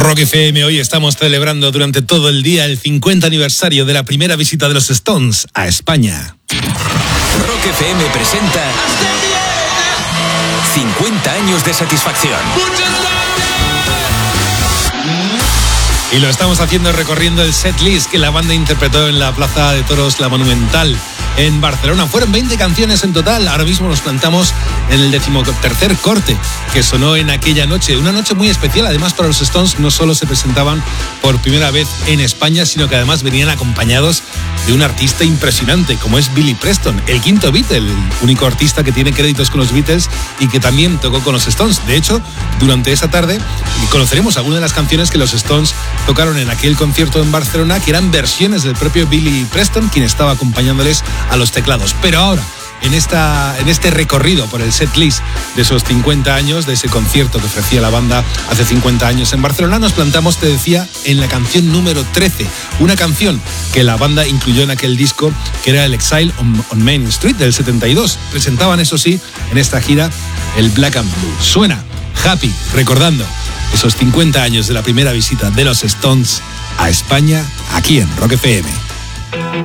Rock FM, hoy estamos celebrando durante todo el día el 50 aniversario de la primera visita de los Stones a España. Rock FM presenta 50 años de satisfacción. Y lo estamos haciendo recorriendo el setlist que la banda interpretó en la Plaza de Toros La Monumental en Barcelona. Fueron 20 canciones en total. Ahora mismo nos plantamos en el 13º corte que sonó en aquella noche. Una noche muy especial. Además, para los Stones no solo se presentaban por primera vez en España, sino que además venían acompañados de un artista impresionante como es Billy Preston, el quinto Beatle, el único artista que tiene créditos con los Beatles y que también tocó con los Stones. De hecho, durante esa tarde conoceremos algunas de las canciones que los Stones tocaron en aquel concierto en Barcelona, que eran versiones del propio Billy Preston, quien estaba acompañándoles a los teclados. Pero ahora, en este recorrido por el setlist de esos 50 años, de ese concierto que ofrecía la banda hace 50 años en Barcelona, nos plantamos, te decía, en la canción número 13, una canción que la banda incluyó en aquel disco, que era el Exile on Main Street del 72. Presentaban, eso sí, en esta gira, el Black and Blue. Suena Happy, recordando esos 50 años de la primera visita de los Stones a España, aquí en Rock FM.